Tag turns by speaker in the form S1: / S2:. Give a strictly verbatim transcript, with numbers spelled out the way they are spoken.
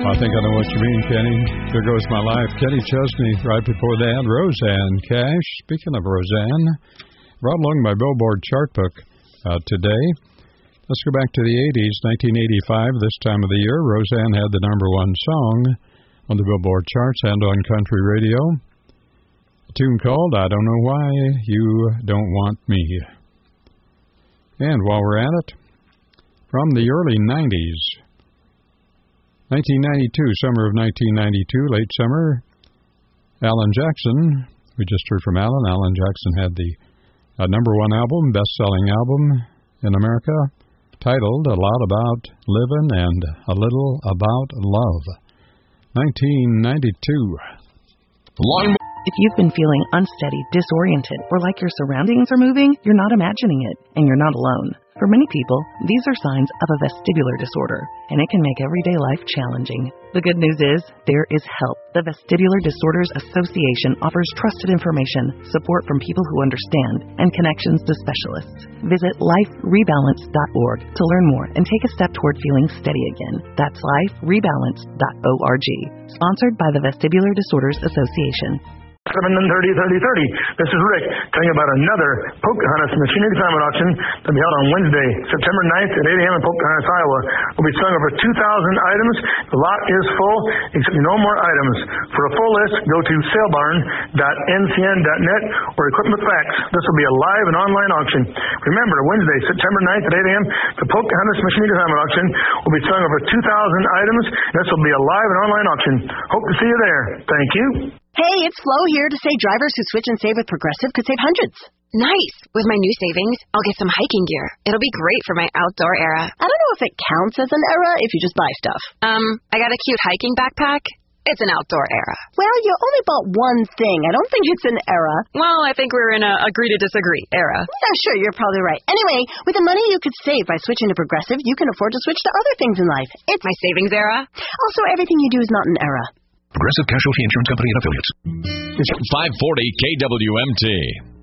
S1: I think I know what you mean, Kenny. There Goes My Life. Kenny Chesney. Right before that, Roseanne Cash. Speaking of Roseanne, brought along my Billboard chart book uh, today. Let's go back to the eighties, nineteen eighty-five. This time of the year, Roseanne had the number one song on the Billboard charts and on country radio. A tune called I Don't Know Why You Don't Want Me. And while we're at it, from the early nineties, nineteen ninety-two, summer of nineteen ninety-two, late summer, Alan Jackson. We just heard from Alan. Alan Jackson had the uh, number one album, best-selling album in America, titled A Lot About Living and a Little About Love. nineteen ninety-two.
S2: Long.
S3: If you've been feeling unsteady, disoriented, or like your surroundings are moving, you're not imagining it, and you're not alone. For many people, these are signs of a vestibular disorder, and it can make everyday life challenging. The good news is, there is help. The Vestibular Disorders Association offers trusted information, support from people who understand, and connections to specialists. Visit life rebalance dot org to learn more and take a step toward feeling steady again. That's life rebalance dot org. Sponsored by the Vestibular Disorders Association.
S4: seven thirty, thirty, thirty. This is Rick telling you about another Pocahontas Machinery Consignment Auction to be held on Wednesday, September ninth at eight a.m. in Pocahontas, Iowa. We'll be selling over two thousand items. The lot is full, except no more items. For a full list, go to sale barn dot n c n dot net or Equipment Facts. This will be a live and online auction. Remember, Wednesday, September ninth at eight a.m., the Pocahontas Machinery Consignment Auction will be selling over two thousand items. This will be a live and online auction. Hope to see you there. Thank you.
S5: Hey, it's Flo here to say drivers who switch and save with Progressive could save hundreds.
S6: Nice! With my new savings, I'll get some hiking gear. It'll be great for my outdoor era.
S5: I don't know if it counts as an era if you just buy stuff.
S6: Um, I got a cute hiking backpack. It's an outdoor era.
S5: Well, you only bought one thing. I don't think it's an era.
S6: Well, I think we're in a agree to disagree era.
S5: Yeah, sure, you're probably right. Anyway, with the money you could save by switching to Progressive, you can afford to switch to other things in life. It's
S6: my savings era.
S5: Also, everything you do is not an era.
S2: Progressive Casualty Insurance Company and Affiliates.
S7: five forty K W M T.